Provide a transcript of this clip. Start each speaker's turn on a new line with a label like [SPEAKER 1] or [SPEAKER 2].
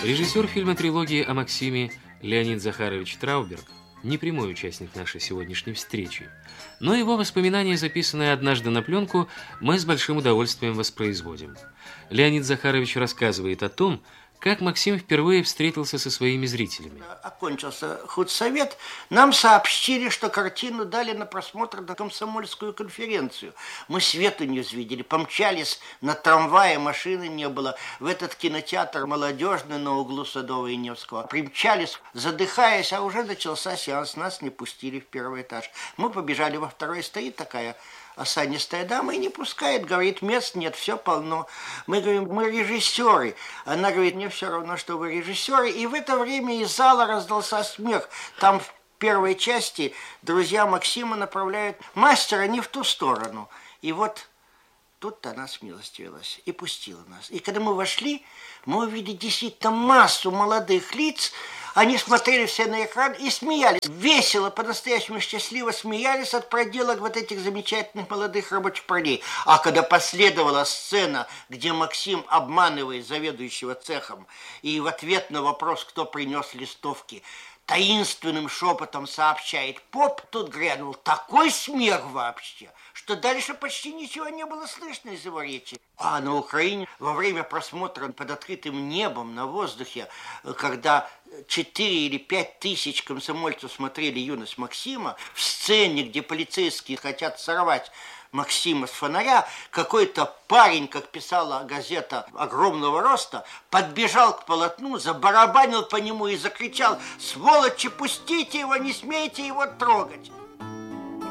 [SPEAKER 1] Режиссер фильма-трилогии о Максиме Леонид Захарович Трауберг не прямой участник нашей сегодняшней встречи, но его воспоминания, записанные однажды на пленку, мы с большим удовольствием воспроизводим. Леонид Захарович рассказывает о том, как Максим впервые встретился со своими зрителями.
[SPEAKER 2] Окончился худсовет, нам сообщили, что картину дали на просмотр на комсомольскую конференцию. Мы свету не увидели, помчались на трамвае, машины не было. В этот кинотеатр молодежный на углу Садового и Невского. Примчались, задыхаясь, а уже начался сеанс, нас не пустили в первый этаж. Мы побежали во второй, стоит такая осанистая дама и не пускает, говорит, мест нет, все полно. Мы говорим, мы режиссеры. Она говорит, мне все равно, что вы режиссеры. И в это время из зала раздался смех. Там в первой части друзья Максима направляют мастера не в ту сторону. И вот тут она смилостивилась и пустила нас. И когда мы вошли, мы увидели действительно массу молодых лиц. Они смотрели все на экран и смеялись. Весело, по-настоящему счастливо смеялись от проделок вот этих замечательных молодых рабочих парней. А когда последовала сцена, где Максим обманывает заведующего цехом и в ответ на вопрос, кто принес листовки, таинственным шепотом сообщает поп, тут грянул такой смех вообще, что дальше почти ничего не было слышно из его речи. А на Украине во время просмотра под открытым небом на воздухе, когда 4 или 5 тысяч комсомольцев смотрели «Юность Максима», в сцене, где полицейские хотят сорвать Максима с фонаря, какой-то парень, как писала газета огромного роста, подбежал к полотну, забарабанил по нему и закричал: «Сволочи, пустите его, не смейте его трогать!»